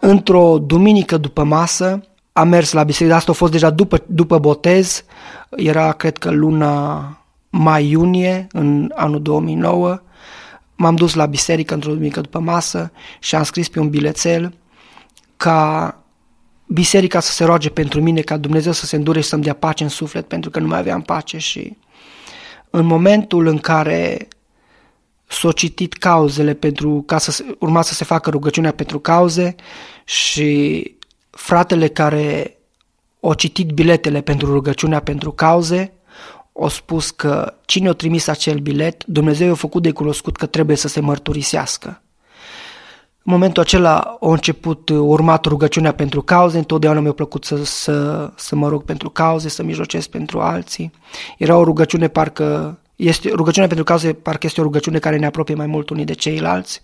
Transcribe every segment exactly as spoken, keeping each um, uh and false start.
într-o duminică după masă am mers la biserică, asta a fost deja după, după botez, era cred că luna mai-iunie în anul două mii nouă, m-am dus la biserică într-o duminică după masă și am scris pe un bilețel ca biserica să se roage pentru mine, ca Dumnezeu să se îndure și să-mi dea pace în suflet, pentru că nu mai aveam pace. Și în momentul în care s-au citit cauzele pentru ca să urma să se facă rugăciunea pentru cauze și fratele care a citit biletele pentru rugăciunea pentru cauze a spus că cine a trimis acel bilet, Dumnezeu a făcut de cunoscut că trebuie să se mărturisească. În momentul acela a început urmat rugăciunea pentru cauze, întotdeauna mi-a plăcut să, să, să mă rog pentru cauze, să mijlocesc pentru alții. Era o rugăciune, parcă este, rugăciunea pentru cauze parcă este o rugăciune care ne apropie mai mult unii de ceilalți.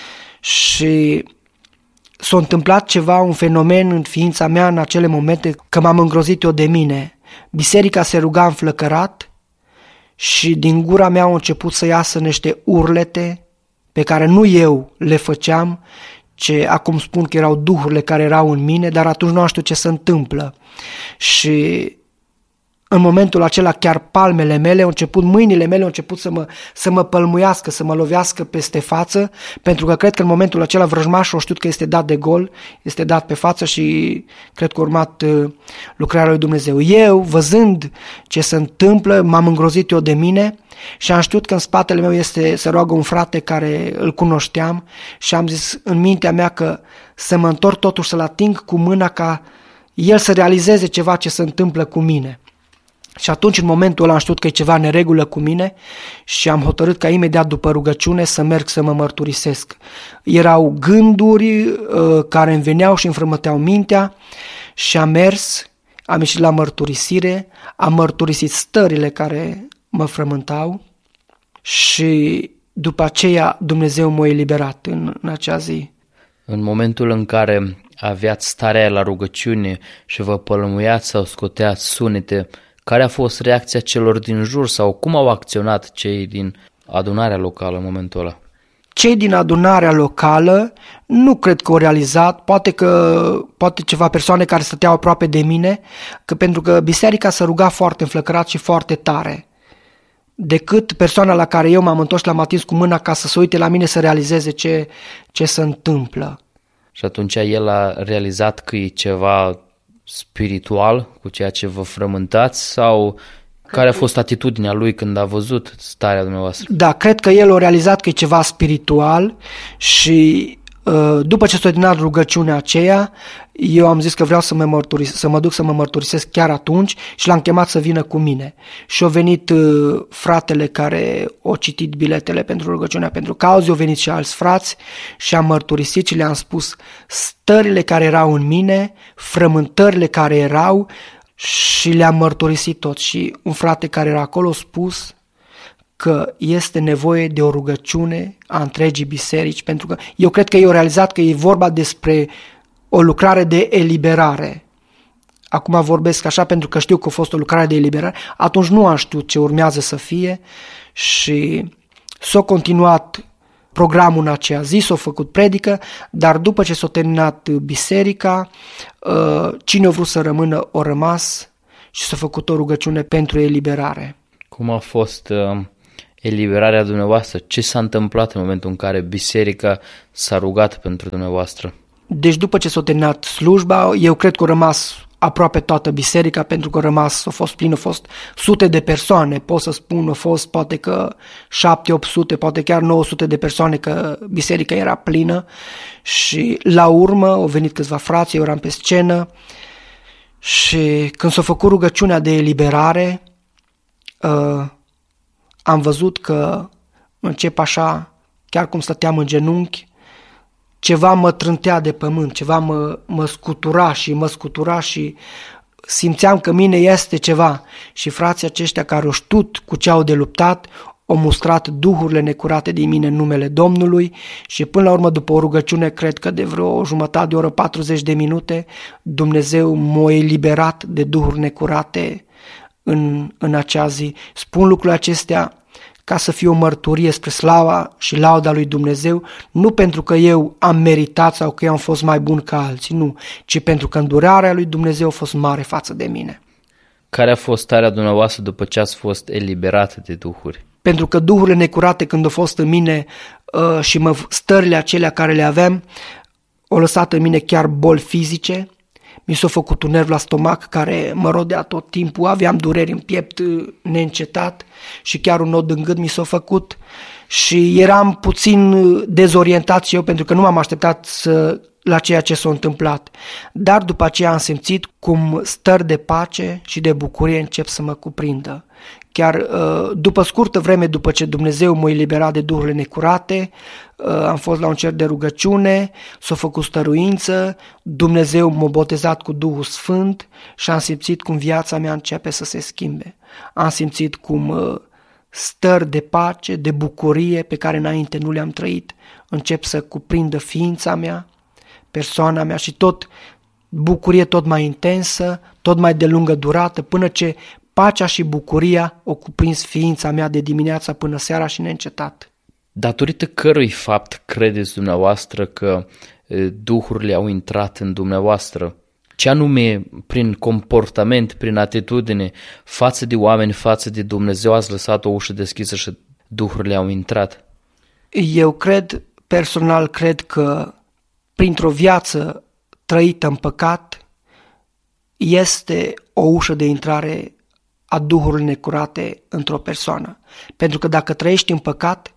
Și s-a întâmplat ceva, un fenomen în ființa mea în acele momente că m-am îngrozit eu de mine. Biserica se ruga înflăcărat și din gura mea au început să iasă niște urlete pe care nu eu le făceam, ce acum spun că erau duhurile care erau în mine, dar atunci nu știu ce se întâmplă. Și în momentul acela chiar palmele mele au început, mâinile mele au început să mă, să mă pălmuiască, să mă lovească peste față, pentru că cred că în momentul acela vrăjmașul a știut că este dat de gol, este dat pe față și cred că a urmat uh, lucrarea lui Dumnezeu. Eu, văzând ce se întâmplă, m-am îngrozit eu de mine și am știut că în spatele meu este, se roagă un frate care îl cunoșteam și am zis în mintea mea că să mă întorc totuși să-l ating cu mâna ca el să realizeze ceva ce se întâmplă cu mine. Și atunci, în momentul ăla, am știut că e ceva neregulă cu mine și am hotărât ca imediat după rugăciune să merg să mă mărturisesc. Erau gânduri uh, care îmi veneau și îmi frământeau mintea și am mers, am ieșit la mărturisire, am mărturisit stările care mă frământau și după aceea Dumnezeu m-a eliberat în, în acea zi. În momentul în care aveați starea la rugăciune și vă pălmuiați sau scoteați sunete, care a fost reacția celor din jur sau cum au acționat cei din adunarea locală în momentul ăla? Cei din adunarea locală nu cred că au realizat, poate că poate ceva persoane care stăteau aproape de mine, că pentru că biserica se ruga foarte înflăcărat și foarte tare, decât persoana la care eu m-am întors și l-am atins cu mâna ca să se uite la mine să realizeze ce, ce se întâmplă. Și atunci el a realizat că e ceva spiritual cu ceea ce vă frământați sau care a fost atitudinea lui când a văzut starea dumneavoastră? Da, cred că el a realizat că e ceva spiritual și după ce s-a terminat rugăciunea aceea, eu am zis că vreau să mă, mărturis- să mă duc să mă mărturisesc chiar atunci și l-am chemat să vină cu mine. Și a venit uh, fratele care a citit biletele pentru rugăciunea pentru cauze, au venit și alți frați și am mărturisit și le-am spus stările care erau în mine, frământările care erau și le-am mărturisit tot. Și un frate care era acolo a spus că este nevoie de o rugăciune a întregii biserici, pentru că eu cred că ei au realizat că e vorba despre o lucrare de eliberare. Acum vorbesc așa pentru că știu că a fost o lucrare de eliberare, atunci nu am știut ce urmează să fie și s-a continuat programul în aceea zi, s-a făcut predică, dar după ce s-a terminat biserica, cine a vrut să rămână a rămas și s-a făcut o rugăciune pentru eliberare. Cum a fost eliberarea dumneavoastră? Ce s-a întâmplat în momentul în care biserica s-a rugat pentru dumneavoastră? Deci după ce s-a terminat slujba, eu cred că a rămas aproape toată biserica, pentru că a rămas, a fost plin, a fost sute de persoane, pot să spun, a fost poate că șapte opt sute, poate chiar nouă sute de persoane, că biserica era plină și la urmă au venit câțiva frați, eu eram pe scenă și când s-a făcut rugăciunea de eliberare, uh, am văzut că încep așa, chiar cum stăteam în genunchi, ceva mă trântea de pământ, ceva mă, mă scutura și mă scutura și simțeam că mine este ceva. Și frații aceștia care au știut cu ce au de luptat, au mustrat duhurile necurate din mine în numele Domnului și până la urmă, după o rugăciune, cred că de vreo o jumătate de oră, patruzeci de minute, Dumnezeu m-a eliberat de duhuri necurate în, în acea zi. Spun lucrurile acestea ca să fie o mărturie spre slava și lauda lui Dumnezeu, nu pentru că eu am meritat sau că eu am fost mai bun ca alții, nu, ci pentru că îndurarea lui Dumnezeu a fost mare față de mine. Care a fost starea dumneavoastră după ce ați fost eliberate de duhuri? Pentru că duhurile necurate când au fost în mine uh, și mă, stările acelea care le aveam, au lăsat în mine chiar boli fizice, mi s-a făcut un nerv la stomac care mă rodea tot timpul, aveam dureri în piept neîncetat și chiar un nod în gât mi s-a făcut și eram puțin dezorientat și eu pentru că nu m-am așteptat să, la ceea ce s-a întâmplat. Dar după aceea am simțit cum stări de pace și de bucurie încep să mă cuprindă. Chiar după scurtă vreme după ce Dumnezeu m-a eliberat de duhurile necurate, am fost la un cer de rugăciune, s-a făcut stăruință, Dumnezeu m-a botezat cu Duhul Sfânt și am simțit cum viața mea începe să se schimbe. Am simțit cum stări de pace, de bucurie pe care înainte nu le-am trăit, încep să cuprindă ființa mea, persoana mea și tot bucurie tot mai intensă, tot mai de lungă durată, până ce pacea și bucuria o cuprins ființa mea de dimineața până seara și neîncetat. Datorită cărui fapt credeți dumneavoastră că duhurile au intrat în dumneavoastră? Ce anume prin comportament, prin atitudine, față de oameni, față de Dumnezeu ați lăsat o ușă deschisă și duhurile au intrat? Eu cred, personal cred că printr-o viață trăită în păcat este o ușă de intrare a duhurilor necurate într-o persoană. Pentru că dacă trăiești în păcat,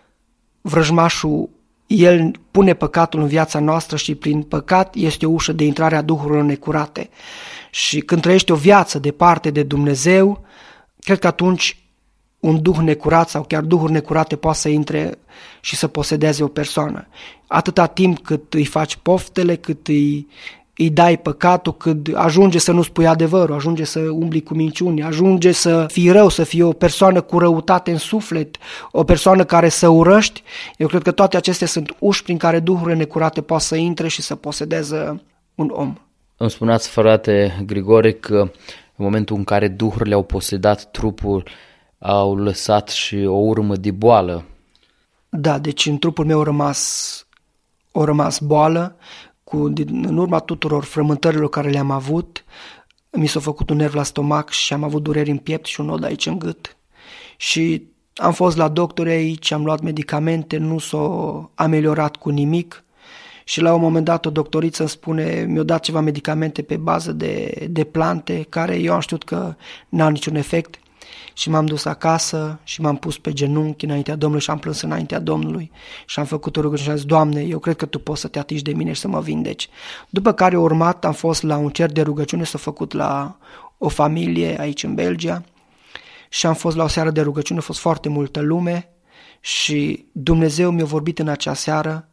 vrăjmașul, el pune păcatul în viața noastră și prin păcat este o ușă de intrare a duhurilor necurate. Și când trăiești o viață departe de Dumnezeu, cred că atunci un duh necurat sau chiar duhuri necurate poate să intre și să posedeze o persoană. Atâta timp cât îi faci poftele, cât îi îi dai păcatul, când ajunge să nu spui adevărul, ajunge să umbli cu minciuni, ajunge să fii rău, să fii o persoană cu răutate în suflet, o persoană care să urăști. Eu cred că toate acestea sunt uși prin care duhurile necurate pot să intre și să posedeze un om. Îmi spuneați, frate Grigore, că în momentul în care duhurile au posedat trupul, au lăsat și o urmă de boală. Da, deci în trupul meu a rămas, a rămas boală. Cu, în urma tuturor frământărilor care le-am avut, mi s-a făcut un nerv la stomac și am avut dureri în piept și un nod aici în gât. Și am fost la doctori aici, am luat medicamente, nu s-a ameliorat cu nimic și la un moment dat o doctoriță îmi spune, mi-a dat ceva medicamente pe bază de, de plante, care eu am știut că n-au niciun efect. Și m-am dus acasă și m-am pus pe genunchi înaintea Domnului și am plâns înaintea Domnului și am făcut o rugăciune și am zis, Doamne, eu cred că Tu poți să Te atingi de mine și să mă vindeci. După care a urmat, am fost la un cer de rugăciune, s-a făcut la o familie aici în Belgia și am fost la o seară de rugăciune, a fost foarte multă lume și Dumnezeu mi-a vorbit în acea seară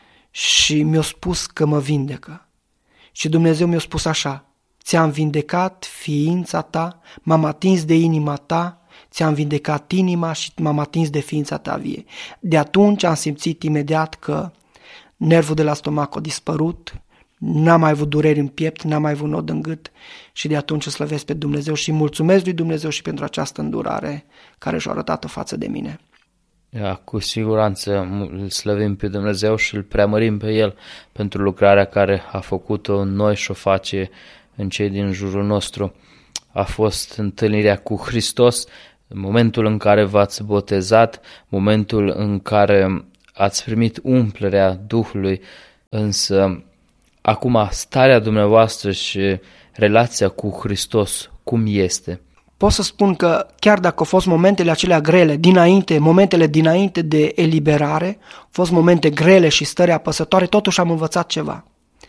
și mi-a spus că mă vindecă. Și Dumnezeu mi-a spus așa, ți-am vindecat ființa ta, m-am atins de inima ta, ți-am vindecat inima și m-am atins de ființa ta vie. De atunci am simțit imediat că nervul de la stomac a dispărut, n-am mai avut dureri în piept, n-am mai avut nod în gât și de atunci îl slăvesc pe Dumnezeu și mulțumesc lui Dumnezeu și pentru această îndurare care și-a arătat-o față de mine. Ja, cu siguranță îl slăvim pe Dumnezeu și îl preamărim pe El pentru lucrarea care a făcut-o în noi și o face în cei din jurul nostru. A fost întâlnirea cu Hristos, momentul în care v-ați botezat, momentul în care ați primit umplerea Duhului, însă acum starea dumneavoastră și relația cu Hristos, cum este? Pot să spun că chiar dacă au fost momentele acelea grele, dinainte, momentele dinainte de eliberare, au fost momente grele și stări apăsătoare, totuși am învățat ceva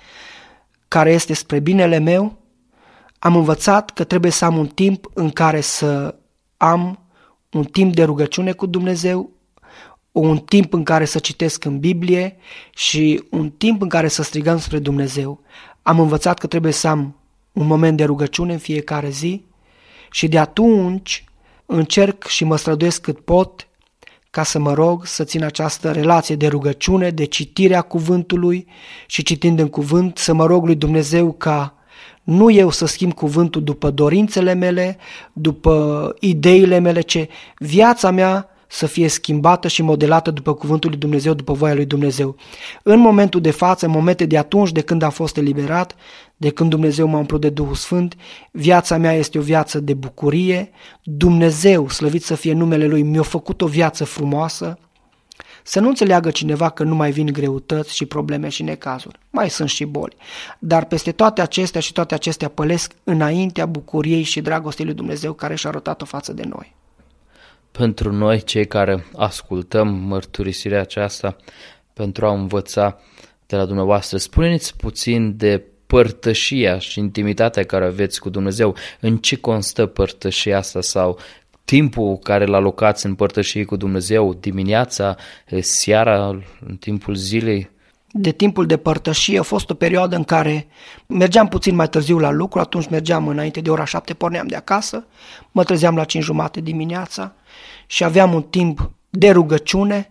care este spre binele meu. Am învățat că trebuie să am un timp în care să am un timp de rugăciune cu Dumnezeu, un timp în care să citesc în Biblie și un timp în care să strigăm spre Dumnezeu. Am învățat că trebuie să am un moment de rugăciune în fiecare zi și de atunci încerc și mă străduiesc cât pot ca să mă rog să țin această relație de rugăciune, de citirea cuvântului și citind în cuvânt să mă rog lui Dumnezeu ca nu eu să schimb cuvântul după dorințele mele, după ideile mele, ci viața mea să fie schimbată și modelată după cuvântul lui Dumnezeu, după voia lui Dumnezeu. În momentul de față, în momente de atunci, de când am fost eliberat, de când Dumnezeu m-a umplut de Duhul Sfânt, viața mea este o viață de bucurie. Dumnezeu, slăvit să fie numele Lui, mi-a făcut o viață frumoasă. Să nu înțeleagă cineva că nu mai vin greutăți și probleme și necazuri. Mai sunt și boli. Dar peste toate acestea și toate acestea pălesc înaintea bucuriei și dragostei lui Dumnezeu care și-a arătat-o față de noi. Pentru noi, cei care ascultăm mărturisirea aceasta, pentru a învăța de la dumneavoastră, spuneți puțin de părtășia și intimitatea care aveți cu Dumnezeu. În ce constă părtășia asta sau timpul care îl alocați în părtășie cu Dumnezeu, dimineața, seara, în timpul zilei? De timpul de părtășie a fost o perioadă în care mergeam puțin mai târziu la lucru, atunci mergeam înainte de ora șapte, porneam de acasă, mă trezeam la cinci jumate dimineața și aveam un timp de rugăciune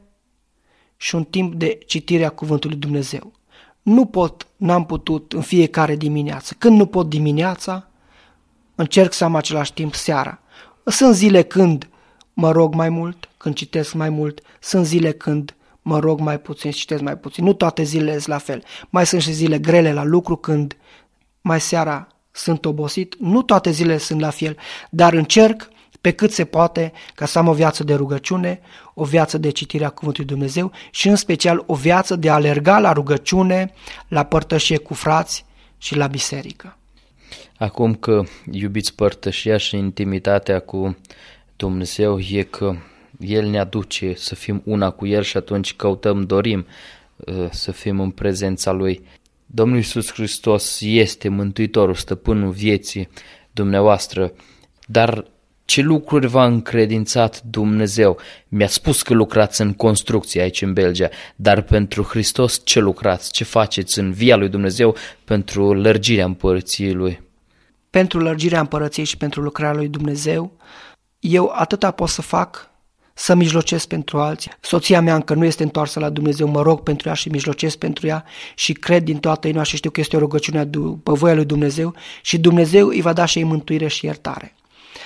și un timp de citire a cuvântului Dumnezeu. Nu pot, n-am putut în fiecare dimineață. Când nu pot dimineața, încerc să am același timp seara. Sunt zile când mă rog mai mult, când citesc mai mult, sunt zile când mă rog mai puțin și citesc mai puțin. Nu toate zilele sunt la fel. Mai sunt și zile grele la lucru când mai seara sunt obosit. Nu toate zilele sunt la fel, dar încerc pe cât se poate ca să am o viață de rugăciune, o viață de citire a Cuvântului Dumnezeu și în special o viață de a alerga la rugăciune, la părtășie cu frați și la biserică. Acum că iubiți părtășia și intimitatea cu Dumnezeu, e că El ne aduce să fim una cu El și atunci căutăm, dorim să fim în prezența Lui. Domnul Iisus Hristos este Mântuitorul, Stăpânul vieții dumneavoastră, dar ce lucruri v-a încredințat Dumnezeu? Mi-a spus că lucrați în construcție aici în Belgia, dar pentru Hristos ce lucrați? Ce faceți în via lui Dumnezeu pentru lărgirea împărăției Lui? Pentru lărgirea împărăției și pentru lucrarea lui Dumnezeu, eu atâta pot să fac, să mijlocesc pentru alții. Soția mea încă nu este întoarsă la Dumnezeu, mă rog pentru ea și mijlocesc pentru ea și cred din toată inima și știu că este o rugăciune după voia lui Dumnezeu și Dumnezeu îi va da și ei mântuire și iertare.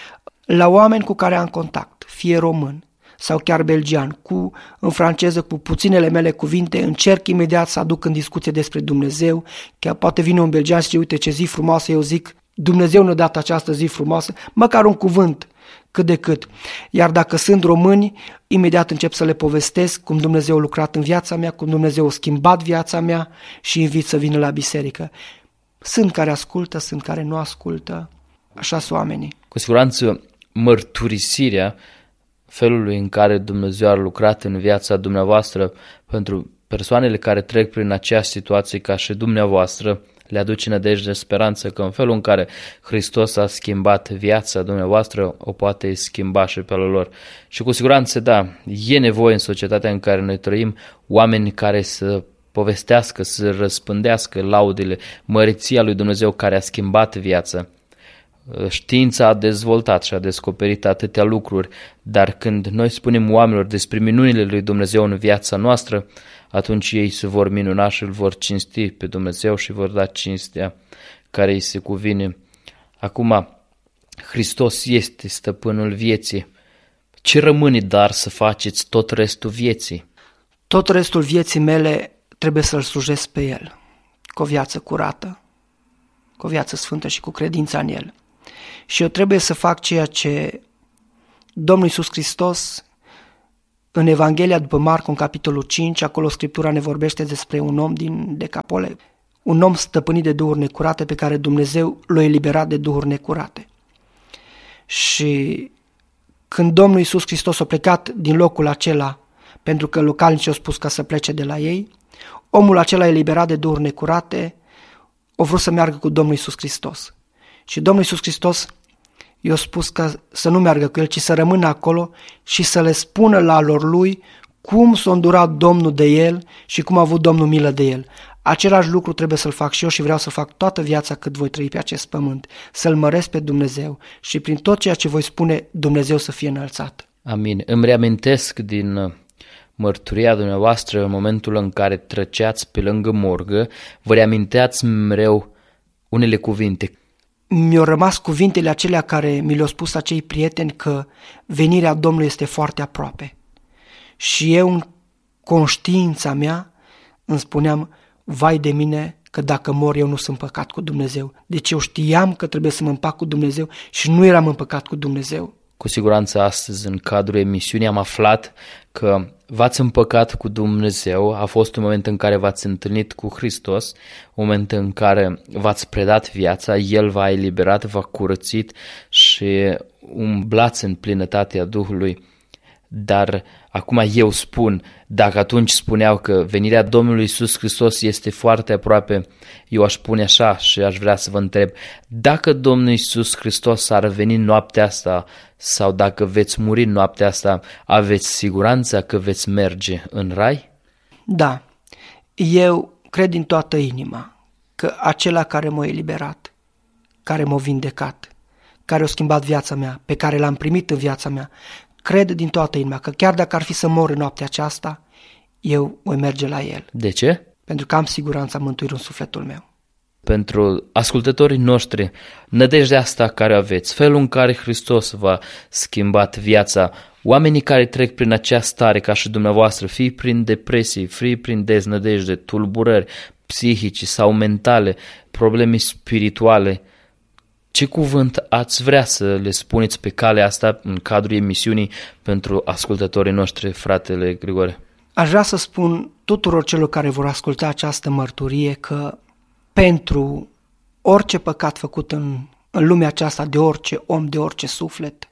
La oameni cu care am contact, fie român sau chiar belgian, cu, în franceză, cu puținele mele cuvinte, încerc imediat să aduc în discuție despre Dumnezeu, chiar poate vine un belgian și zice, uite ce zi frumoasă, eu zic, Dumnezeu ne-a dat această zi frumoasă, măcar un cuvânt, cât de cât. Iar dacă sunt români, imediat încep să le povestesc cum Dumnezeu a lucrat în viața mea, cum Dumnezeu a schimbat viața mea și invit să vină la biserică. Sunt care ascultă, sunt care nu ascultă, așa sunt oamenii. Cu siguranță mărturisirea felului în care Dumnezeu a lucrat în viața dumneavoastră pentru persoanele care trec prin aceeași situație ca și dumneavoastră le aduce nădejde, speranță că în felul în care Hristos a schimbat viața dumneavoastră o poate schimba și pe lor. Și cu siguranță, da, e nevoie în societatea în care noi trăim oameni care să povestească, să răspândească laudele, măreția lui Dumnezeu care a schimbat viața. Știința a dezvoltat și a descoperit atâtea lucruri, dar când noi spunem oamenilor despre minunile lui Dumnezeu în viața noastră, atunci ei se vor minuna și îl vor cinsti pe Dumnezeu și vor da cinstea care îi se cuvine. Acum, Hristos este stăpânul vieții. Ce rămâne dar să faceți tot restul vieții? Tot restul vieții mele trebuie să-L slujesc pe El, cu o viață curată, cu o viață sfântă și cu credința în El. Și eu trebuie să fac ceea ce Domnul Iisus Hristos în Evanghelia după Marcu, în capitolul cinci, acolo Scriptura ne vorbește despre un om din Decapole, un om stăpânit de duhuri necurate pe care Dumnezeu l-a eliberat de duhuri necurate. Și când Domnul Iisus Hristos a plecat din locul acela, pentru că localnicii au spus ca să plece de la ei, omul acela eliberat de duhuri necurate a vrut să meargă cu Domnul Iisus Hristos. Și Domnul Iisus Hristos i-a spus că să nu meargă cu el, ci să rămână acolo și să le spună la lor lui cum s-a îndurat Domnul de el și cum a avut Domnul milă de el. Același lucru trebuie să-l fac și eu și vreau să fac toată viața cât voi trăi pe acest pământ, să-L măresc pe Dumnezeu și prin tot ceea ce voi spune, Dumnezeu să fie înălțat. Amin. Îmi reamintesc din mărturia dumneavoastră în momentul în care trăceați pe lângă morgă, vă reaminteați mereu unele cuvinte. Mi-au rămas cuvintele acelea care mi le-au spus acei prieteni că venirea Domnului este foarte aproape. Și eu, în conștiința mea, îmi spuneam, vai de mine că dacă mor eu nu sunt păcat cu Dumnezeu. Deci eu știam că trebuie să mă împac cu Dumnezeu și nu eram în păcat cu Dumnezeu. Cu siguranță astăzi, în cadrul emisiunii, am aflat că v-ați împăcat cu Dumnezeu, a fost un moment în care v-ați întâlnit cu Hristos, un moment în care v-ați predat viața, El v-a eliberat, v-a curățit și umblați în plinătatea Duhului. Dar acum eu spun, dacă atunci spuneau că venirea Domnului Iisus Hristos este foarte aproape, eu aș spune așa și aș vrea să vă întreb, dacă Domnul Iisus Hristos ar veni noaptea asta sau dacă veți muri noaptea asta, aveți siguranța că veți merge în rai? Da, eu cred din toată inima că acela care m-a eliberat, care m-a vindecat, care a schimbat viața mea, pe care l-am primit în viața mea, cred din toată inima că chiar dacă ar fi să mor în noaptea aceasta, eu voi merge la El. De ce? Pentru că am siguranța mântuirii în sufletul meu. Pentru ascultătorii noștri, nădejdea asta care o aveți, felul în care Hristos v-a schimbat viața, oamenii care trec prin acea stare ca și dumneavoastră, fie prin depresii, fie prin deznădejde, tulburări psihice sau mentale, probleme spirituale, ce cuvânt ați vrea să le spuneți pe calea asta în cadrul emisiunii pentru ascultătorii noștri, fratele Grigore? Aș vrea să spun tuturor celor care vor asculta această mărturie că pentru orice păcat făcut în, în lumea aceasta de orice om, de orice suflet,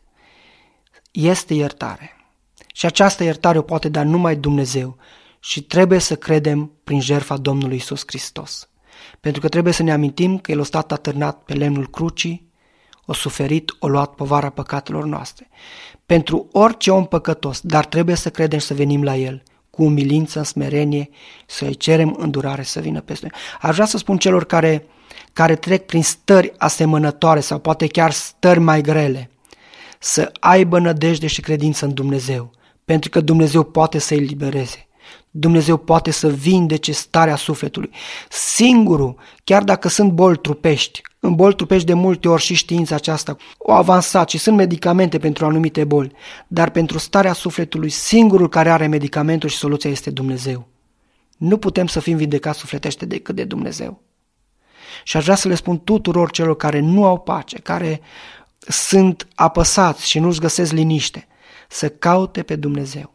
este iertare. Și această iertare o poate da numai Dumnezeu și trebuie să credem prin jertfa Domnului Iisus Hristos. Pentru că trebuie să ne amintim că El a stat atârnat pe lemnul crucii, a suferit, a luat povara păcatelor noastre. Pentru orice om păcătos, dar trebuie să credem și să venim la El, cu umilință, în smerenie, să-i cerem îndurare să vină peste noi. Aș vrea să spun celor care, care trec prin stări asemănătoare sau poate chiar stări mai grele, să aibă nădejde și credință în Dumnezeu, pentru că Dumnezeu poate să-i elibereze. Dumnezeu poate să vindece starea sufletului. Singurul, chiar dacă sunt boli trupești, în boli trupești de multe ori și știința aceasta o avansat și sunt medicamente pentru anumite boli, dar pentru starea sufletului, singurul care are medicamentul și soluția este Dumnezeu. Nu putem să fim vindecați sufletește decât de Dumnezeu. Și aș vrea să le spun tuturor celor care nu au pace, care sunt apăsați și nu-și găsesc liniște, să caute pe Dumnezeu.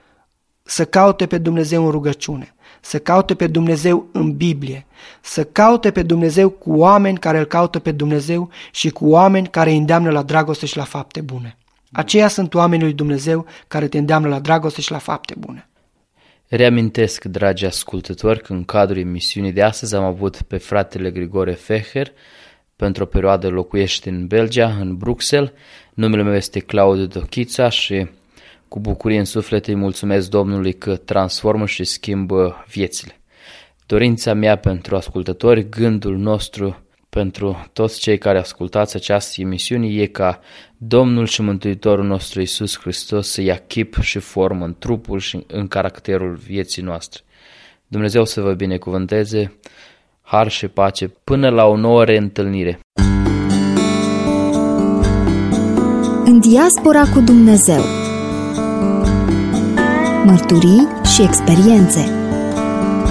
Să caute pe Dumnezeu în rugăciune, să caute pe Dumnezeu în Biblie, să caute pe Dumnezeu cu oameni care îl caută pe Dumnezeu și cu oameni care îi îndeamnă la dragoste și la fapte bune. Aceia sunt oamenii lui Dumnezeu care te îndeamnă la dragoste și la fapte bune. Reamintesc, dragi ascultători, că în cadrul emisiunii de astăzi am avut pe fratele Grigore Feher. Pentru o perioadă locuiește în Belgia, în Bruxelles. Numele meu este Claudiu Dochița și cu bucurie în suflet îi mulțumesc Domnului că transformă și schimbă viețile. Dorința mea pentru ascultători, gândul nostru pentru toți cei care ascultați această emisiune e ca Domnul și Mântuitorul nostru Iisus Hristos să ia chip și formă în trupul și în caracterul vieții noastre. Dumnezeu să vă binecuvânteze, har și pace, până la o nouă reîntâlnire. În diaspora cu Dumnezeu. Mărturii și experiențe.